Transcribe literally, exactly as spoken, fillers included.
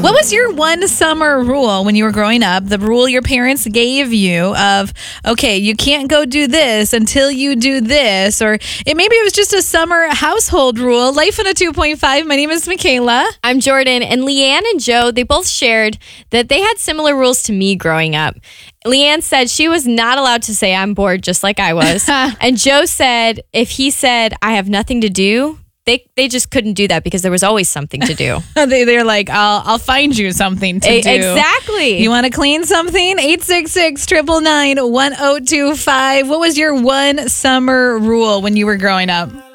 What was your one summer rule when you were growing up? The rule your parents gave you of, okay, you can't go do this until you do this. Or it, maybe it was just a summer household rule. Life in a two point five. My name is Michaela. I'm Jordan. And Leanne and Joe, they both shared that they had similar rules to me growing up. Leanne said she was not allowed to say I'm bored, just like I was. And Joe said if he said I have nothing to do, They they just couldn't do that because there was always something to do. they, they're like, I'll I'll find you something to A- do. Exactly. You want to clean something? eight six six, nine nine nine, one oh two five. What was your one summer rule when you were growing up?